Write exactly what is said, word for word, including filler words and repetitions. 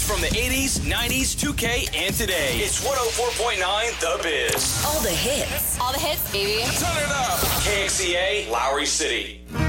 from the eighties, nineties, two K, and today. It's one oh four point nine The Biz. All the hits. All the hits, baby. Turn it up. K X E A, Lowry City.